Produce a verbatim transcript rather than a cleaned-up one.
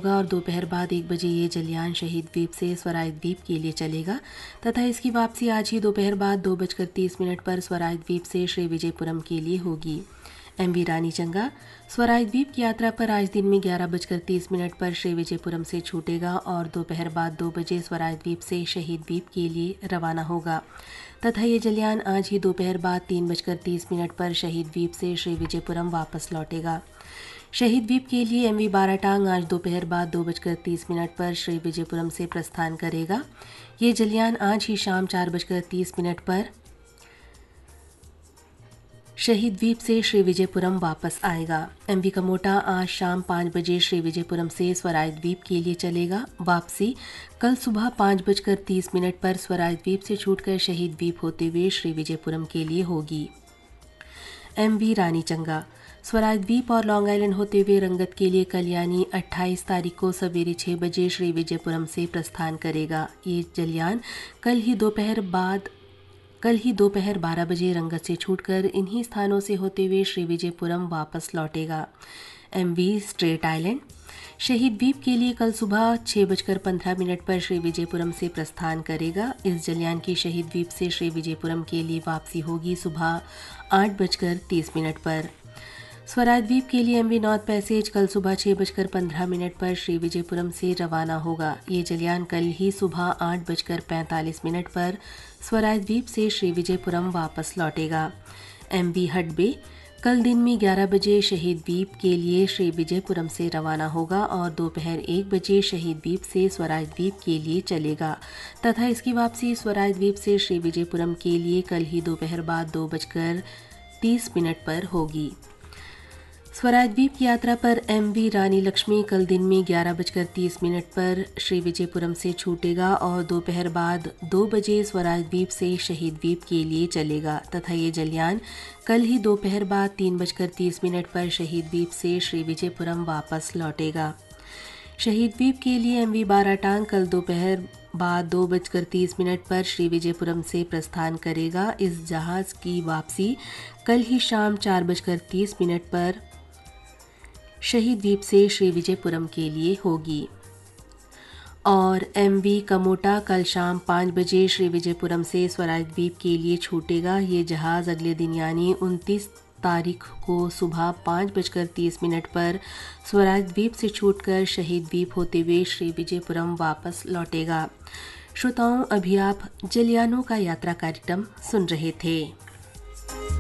होगा और दोपहर बाद एक बजे ये जलयान शहीद द्वीप से स्वराज द्वीप के लिए चलेगा तथा इसकी वापसी आज ही दोपहर बाद दो बजकर तीस मिनट पर स्वराज द्वीप से श्री विजयपुरम के लिए होगी। एम वी रानी चंगा स्वराज द्वीप की यात्रा पर आज दिन में ग्यारह बजकर तीस मिनट पर श्री विजयपुरम से छूटेगा और दोपहर बाद दो बजे स्वराज द्वीप से शहीद द्वीप के लिए रवाना होगा तथा ये जलयान आज ही दोपहर बाद तीन बजकर तीस मिनट पर शहीद द्वीप से श्री विजयपुरम वापस लौटेगा। शहीद द्वीप के लिए एम वी बाराटांग आज दोपहर बाद दो बजकर तीस मिनट पर श्री विजयपुरम से प्रस्थान करेगा। ये जलयान आज ही शाम चार बजकर तीस मिनट पर शहीद द्वीप से श्री विजयपुरम वापस आएगा। एम वी कमोटा आज शाम पाँच बजे श्री विजयपुरम से स्वराज द्वीप के लिए चलेगा। वापसी कल सुबह पाँच बजकर तीस मिनट पर स्वराज द्वीप से छूटकर शहीद द्वीप होते हुए श्री विजयपुरम के लिए होगी। एम वी रानी चंगा स्वराज द्वीप और लॉन्ग आइलैंड होते हुए रंगत के लिए कल यानी अट्ठाईस तारीख को सवेरे छः बजे श्री विजयपुरम से प्रस्थान करेगा। ये जलयान कल ही दोपहर बाद कल ही दोपहर बारह बजे रंगत से छूटकर इन्हीं स्थानों से होते हुए श्री विजयपुरम वापस लौटेगा। एम वी स्ट्रेट आइलैंड शहीद द्वीप के लिए कल सुबह छः बजकर पंद्रह मिनट पर श्री विजयपुरम से प्रस्थान करेगा। इस जलयान की शहीद द्वीप से श्री विजयपुरम के लिए वापसी होगी सुबह आठ बजकर तीस मिनट पर। स्वराज द्वीप के लिए एम वी नॉर्थ पैसेज कल सुबह छः बजकर पंद्रह मिनट पर श्री विजयपुरम से रवाना होगा। ये जलयान कल ही सुबह आठ बजकर पैंतालीस मिनट पर स्वराज द्वीप से श्री विजयपुरम वापस लौटेगा। एम वी हडबे कल दिन में ग्यारह बजे शहीद द्वीप के लिए श्री विजयपुरम से रवाना होगा और दोपहर एक बजे शहीद द्वीप से स्वराज द्वीप के लिए चलेगा तथा इसकी वापसी स्वराज द्वीप से श्री विजयपुरम के लिए कल ही दोपहर बाद दो बजकर तीस मिनट पर होगी। स्वराज द्वीप की यात्रा पर एम वी रानी लक्ष्मी कल दिन में ग्यारह बजकर तीस मिनट पर श्री विजयपुरम से छूटेगा और दोपहर बाद दो बजे स्वराज द्वीप से शहीद द्वीप के लिए चलेगा तथा ये जलयान कल ही दोपहर बाद तीन बजकर तीस मिनट पर शहीद द्वीप से श्री विजयपुरम वापस लौटेगा। शहीद द्वीप के लिए एम वी बाराटांग कल दोपहर बाद दो बजकर तीस मिनट पर श्री विजयपुरम से प्रस्थान करेगा। इस जहाज़ की वापसी कल ही शाम चार बजकर तीस मिनट पर शहीद द्वीप से श्री विजयपुरम के लिए होगी और एम वी कमोटा कल शाम पाँच बजे श्री विजयपुरम से स्वराज द्वीप के लिए छूटेगा। ये जहाज़ अगले दिन यानी उनतीस तारीख को सुबह पाँच बजकर तीस मिनट पर स्वराज द्वीप से छूटकर शहीद द्वीप होते हुए श्री विजयपुरम वापस लौटेगा। श्रोताओं, अभी आप जलयानों का यात्रा कार्यक्रम सुन रहे थे।